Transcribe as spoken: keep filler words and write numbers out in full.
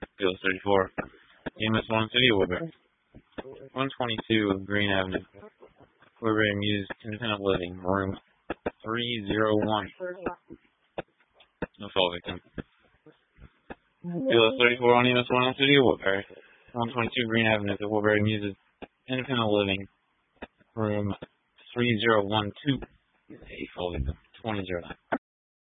Field thirty-four. E M S one Studio Woodbury. one twenty-two Green Avenue. Woodbury Muse Independent Living, room three oh one. No fall victim. Field thirty-four on E M S one Studio Woodbury. one twenty-two Green Avenue, the Woodbury Muse Independent Living, room three oh one two. A fall victim. twenty oh nine.